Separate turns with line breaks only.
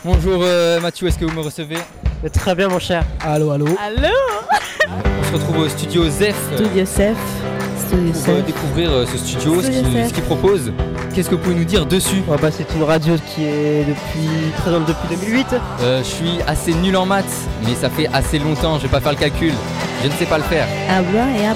Bonjour Mathieu, est-ce que vous me recevez?
Très bien mon cher.
Allô.
Allô.
On se retrouve au studio ZEF
Studio Sef.
pour découvrir ce studio, ce qu'il propose. Qu'est-ce que vous pouvez nous dire dessus?
C'est une radio qui est présente depuis 2008.
Je suis assez nul en maths, mais ça fait assez longtemps, je vais pas faire le calcul. Je ne sais pas le faire.
À boire et à